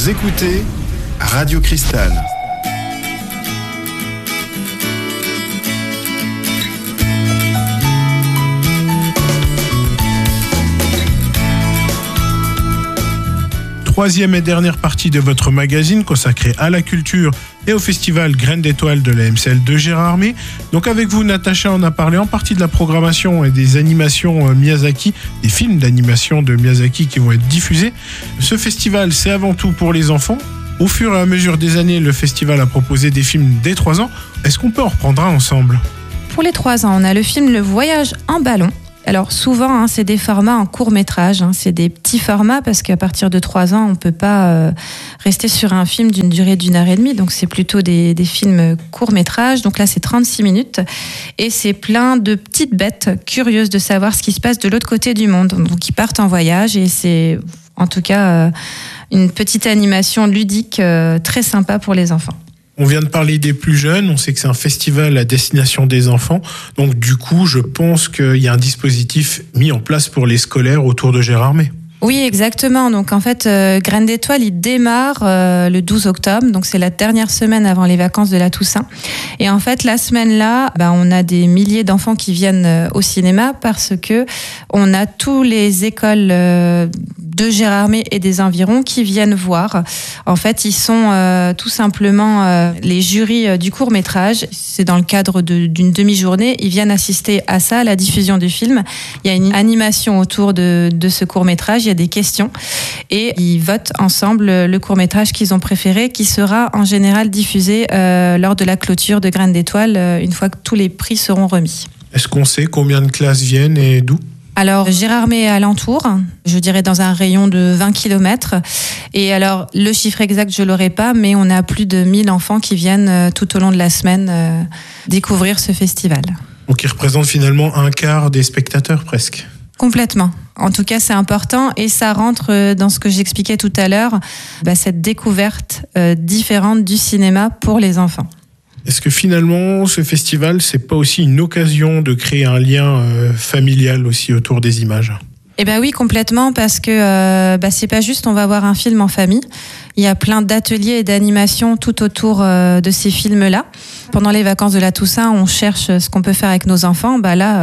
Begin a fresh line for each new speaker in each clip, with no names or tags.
Vous écoutez Radio Cristal.
Troisième et dernière partie de votre magazine consacrée à la culture et au festival Graines d'étoiles de la MCL de Gérardmer. Donc avec vous, Natacha, on a parlé en partie de la programmation et des animations Miyazaki, des films d'animation de Miyazaki qui vont être diffusés. Ce festival, c'est avant tout pour les enfants. Au fur et à mesure des années, le festival a proposé des films dès 3 ans. Est-ce qu'on peut en reprendre un ensemble ?
Pour les 3 ans, on a le film Le Voyage en ballon. Alors souvent, c'est des formats en court-métrage, c'est des petits formats parce qu'à partir de 3 ans, on ne peut pas rester sur un film d'une durée d'1h30, donc c'est plutôt des films court-métrage. Donc là, c'est 36 minutes et c'est plein de petites bêtes curieuses de savoir ce qui se passe de l'autre côté du monde. Donc ils partent en voyage et c'est en tout cas une petite animation ludique très sympa pour les enfants.
On vient de parler des plus jeunes, on sait que c'est un festival à destination des enfants. Donc du coup, je pense qu'il y a un dispositif mis en place pour les scolaires autour de Gérardmer.
Oui, exactement. Donc en fait, Graines d'étoiles, il démarre le 12 octobre. Donc c'est la dernière semaine avant les vacances de la Toussaint. Et en fait, la semaine-là, on a des milliers d'enfants qui viennent au cinéma parce que on a tous les écoles de Gérardmer et des environs qui viennent voir. En fait, ils sont tout simplement les jurys du court-métrage. C'est dans le cadre d'une demi-journée. Ils viennent assister à ça, à la diffusion du film. Il y a une animation autour de ce court-métrage. Il y a des questions et ils votent ensemble le court-métrage qu'ils ont préféré, qui sera en général diffusé lors de la clôture de Graines d'étoiles une fois que tous les prix seront remis.
Est-ce qu'on sait combien de classes viennent et d'où ?
Alors, Gérardmer est alentour, je dirais dans un rayon de 20 km. Et alors, le chiffre exact, je ne l'aurai pas, mais on a plus de 1000 enfants qui viennent tout au long de la semaine découvrir ce festival.
Donc, il représente finalement un quart des spectateurs presque.
Complètement. En tout cas, c'est important et ça rentre dans ce que j'expliquais tout à l'heure, cette découverte différente du cinéma pour les enfants.
Est-ce que finalement, ce festival, c'est pas aussi une occasion de créer un lien familial aussi autour des images ?
Eh bien oui, complètement, parce que c'est pas juste on va voir un film en famille. Il y a plein d'ateliers et d'animations tout autour de ces films-là. Pendant les vacances de la Toussaint, on cherche ce qu'on peut faire avec nos enfants.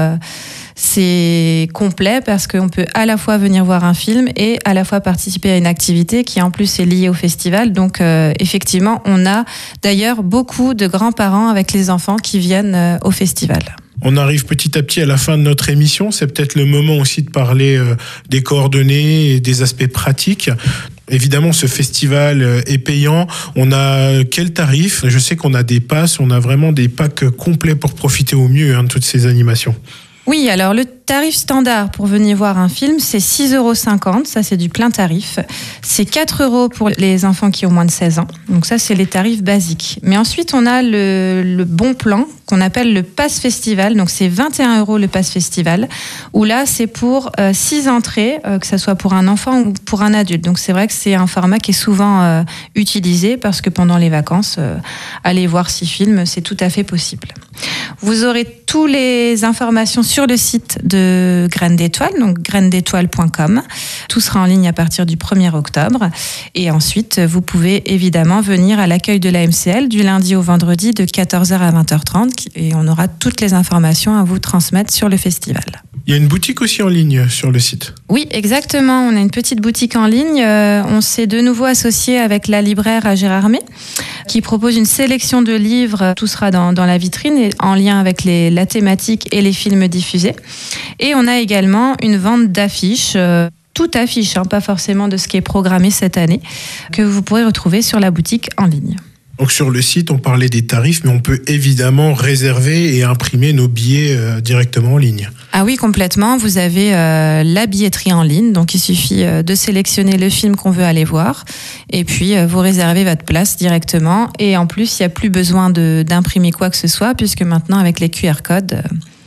C'est complet parce qu'on peut à la fois venir voir un film et à la fois participer à une activité qui en plus est liée au festival. Donc effectivement, on a d'ailleurs beaucoup de grands-parents avec les enfants qui viennent au festival.
On arrive petit à petit à la fin de notre émission. C'est peut-être le moment aussi de parler des coordonnées et des aspects pratiques. Évidemment, ce festival est payant. On a quel tarif ? Je sais qu'on a des passes, on a vraiment des packs complets pour profiter au mieux de toutes ces animations.
Oui, alors le tarif standard pour venir voir un film, c'est 6,50 €, ça c'est du plein tarif. C'est 4 € pour les enfants qui ont moins de 16 ans, donc ça c'est les tarifs basiques. Mais ensuite on a le bon plan qu'on appelle le Pass Festival, donc c'est 21 € le Pass Festival, où là c'est pour 6 entrées, que ce soit pour un enfant ou pour un adulte. Donc c'est vrai que c'est un format qui est souvent utilisé parce que pendant les vacances, aller voir 6 films, c'est tout à fait possible. Vous aurez toutes les informations sur le site de Graines d'étoiles, donc grainesdétoiles.com. Tout sera en ligne à partir du 1er octobre. Et ensuite, vous pouvez évidemment venir à l'accueil de la MCL du lundi au vendredi de 14h à 20h30 et on aura toutes les informations à vous transmettre sur le festival.
Il y a une boutique aussi en ligne sur le site.
Oui, exactement. On a une petite boutique en ligne. On s'est de nouveau associé avec la libraire à Gérardmer qui propose une sélection de livres. Tout sera dans la vitrine et en lien avec la thématique et les films diffusés. Et on a également une vente d'affiches, toute affiche, pas forcément de ce qui est programmé cette année, que vous pourrez retrouver sur la boutique en ligne.
Donc sur le site, on parlait des tarifs, mais on peut évidemment réserver et imprimer nos billets directement en ligne.
Ah oui, complètement. Vous avez la billetterie en ligne, donc il suffit de sélectionner le film qu'on veut aller voir et puis vous réservez votre place directement. Et en plus, il n'y a plus besoin d'imprimer quoi que ce soit puisque maintenant, avec les QR codes...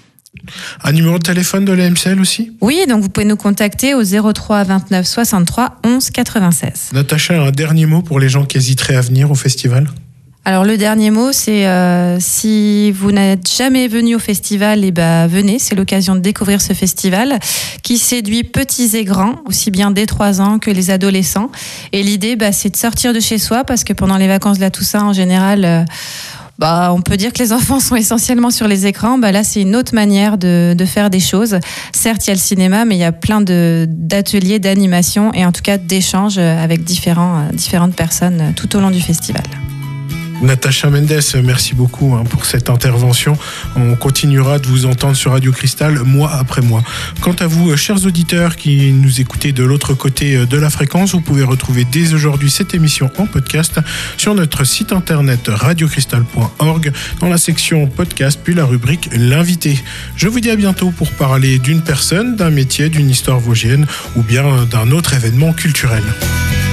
Un numéro de téléphone de la MCL aussi ?
Oui, donc vous pouvez nous contacter au 03 29 63 11 96.
Natacha, un dernier mot pour les gens qui hésiteraient à venir au festival ?
Alors le dernier mot, c'est si vous n'êtes jamais venu au festival, venez, c'est l'occasion de découvrir ce festival qui séduit petits et grands, aussi bien dès 3 ans que les adolescents. Et l'idée, c'est de sortir de chez soi parce que pendant les vacances de la Toussaint, en général, on peut dire que les enfants sont essentiellement sur les écrans. Là, c'est une autre manière de faire des choses. Certes, il y a le cinéma, mais il y a plein d'ateliers, d'animation et en tout cas d'échanges avec différentes personnes tout au long du festival.
Natacha Mendes, merci beaucoup pour cette intervention. On continuera de vous entendre sur Radio Cristal mois après mois. Quant à vous, chers auditeurs qui nous écoutez de l'autre côté de la fréquence, vous pouvez retrouver dès aujourd'hui cette émission en podcast sur notre site internet radiocristal.org dans la section podcast puis la rubrique l'invité. Je vous dis à bientôt pour parler d'une personne, d'un métier, d'une histoire vosgienne ou bien d'un autre événement culturel.